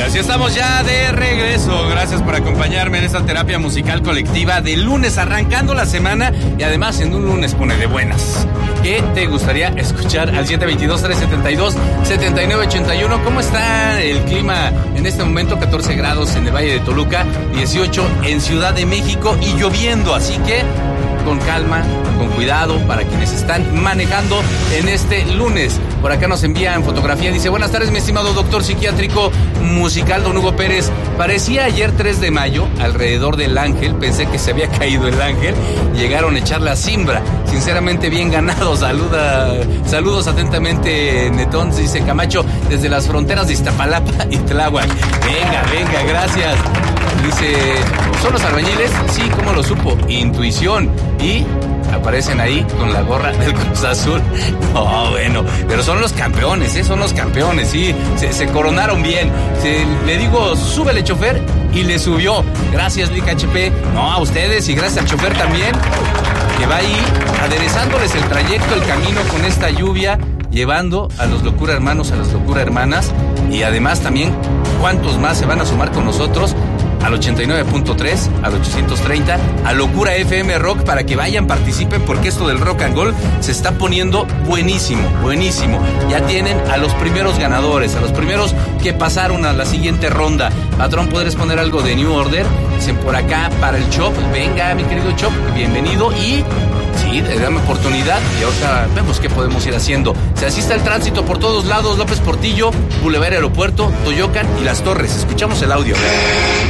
así estamos ya de regreso. Gracias por acompañarme en esta terapia musical colectiva de lunes, arrancando la semana y además en un lunes pone de buenas. ¿Qué te gustaría escuchar al 722-372-7981? ¿Cómo está el clima en este momento? 14 grados en el Valle de Toluca, 18 en Ciudad de México y lloviendo, así que con calma, con cuidado para quienes están manejando en este lunes. Por acá nos envían fotografía, dice: buenas tardes, mi estimado doctor psiquiátrico musical, don Hugo Pérez. Parecía ayer 3 de mayo, alrededor del ángel, pensé que se había caído el ángel, llegaron a echar la cimbra, sinceramente bien ganado. Saludos atentamente, Netón, dice Camacho, desde las fronteras de Iztapalapa y Tláhuac. Venga, gracias. Dice: ¿son los albañiles? Sí, ¿cómo lo supo? Intuición. Y aparecen ahí con la gorra del Cruz Azul. No, bueno, pero son los campeones, son los campeones, sí, se coronaron bien. Le digo, súbele, chofer, y le subió. Gracias, Lic HP. No, a ustedes, y gracias al chofer también, que va ahí aderezándoles el trayecto, el camino con esta lluvia, llevando a los Locura Hermanos, a las Locura Hermanas, y además también, ¿cuántos más se van a sumar con nosotros? Al 89.3, al 830, a Locura FM Rock, para que vayan, participen, porque esto del rock and roll se está poniendo buenísimo, buenísimo. Ya tienen a los primeros ganadores, a los primeros que pasaron a la siguiente ronda. Patrón, ¿podrías poner algo de New Order? Dicen por acá, para el Chop. Venga, mi querido Chop, bienvenido. Y sí, dame oportunidad y ahorita vemos qué podemos ir haciendo. Se asista el tránsito por todos lados: López Portillo, Boulevard Aeropuerto, Toyocan y Las Torres. Escuchamos el audio.